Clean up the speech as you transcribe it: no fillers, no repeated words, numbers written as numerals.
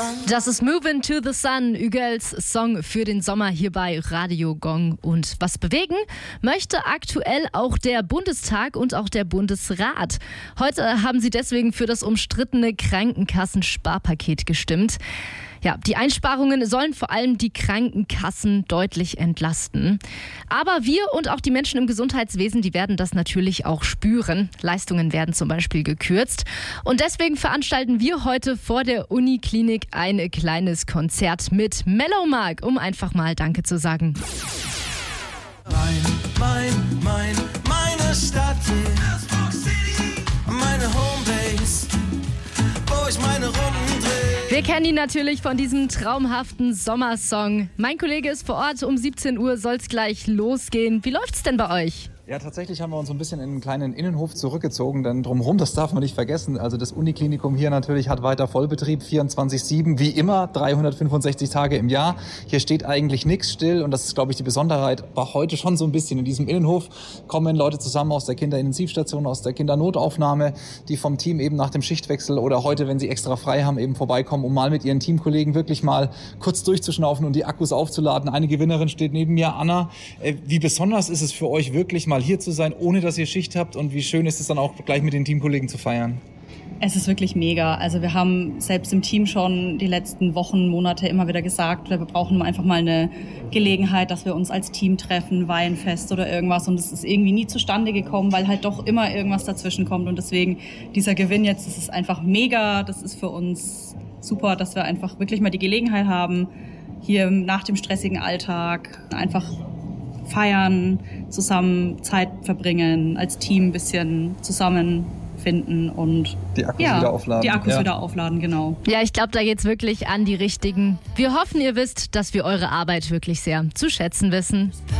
Das ist Movin' to the Sun, Ügels Song für den Sommer hier bei Radio Gong. Und was bewegen möchte aktuell auch der Bundestag und auch der Bundesrat. Heute haben sie deswegen für das umstrittene Krankenkassensparpaket gestimmt. Ja, die Einsparungen sollen vor allem die Krankenkassen deutlich entlasten. Aber wir und auch die Menschen im Gesundheitswesen, die werden das natürlich auch spüren. Leistungen werden zum Beispiel gekürzt. Und deswegen veranstalten wir heute vor der Uniklinik ein kleines Konzert mit Mellow Mark, um einfach mal Danke zu sagen. Meine Stadt, meine Homebase, wo ich meine Runden drehe. Wir kennen ihn natürlich von diesem traumhaften Sommersong. Mein Kollege ist vor Ort, um 17 Uhr soll es gleich losgehen. Wie läuft's denn bei euch? Ja, tatsächlich haben wir uns so ein bisschen in einen kleinen Innenhof zurückgezogen, denn drumherum, das darf man nicht vergessen. Also das Uniklinikum hier natürlich hat weiter Vollbetrieb, 24/7, wie immer, 365 Tage im Jahr. Hier steht eigentlich nichts still und das ist, glaube ich, die Besonderheit. War heute schon so ein bisschen in diesem Innenhof kommen Leute zusammen aus der Kinderintensivstation, aus der Kindernotaufnahme, die vom Team eben nach dem Schichtwechsel oder heute, wenn sie extra frei haben, eben vorbeikommen, um mal mit ihren Teamkollegen wirklich mal kurz durchzuschnaufen und die Akkus aufzuladen. Eine Gewinnerin steht neben mir, Anna. Wie besonders ist es für euch wirklich mal hier zu sein, ohne dass ihr Schicht habt, und wie schön ist es dann auch gleich mit den Teamkollegen zu feiern? Es ist wirklich mega. Also wir haben selbst im Team schon die letzten Wochen, Monate immer wieder gesagt, wir brauchen einfach mal eine Gelegenheit, dass wir uns als Team treffen, Weinfest oder irgendwas, und es ist irgendwie nie zustande gekommen, weil halt doch immer irgendwas dazwischen kommt, und deswegen dieser Gewinn jetzt, das ist einfach mega, das ist für uns super, dass wir einfach wirklich mal die Gelegenheit haben, hier nach dem stressigen Alltag einfach feiern, zusammen Zeit verbringen, als Team ein bisschen zusammenfinden und die Akkus wieder aufladen. Die Akkus wieder aufladen, genau. Ja, ich glaube, da geht's wirklich an die Richtigen. Wir hoffen, ihr wisst, dass wir eure Arbeit wirklich sehr zu schätzen wissen.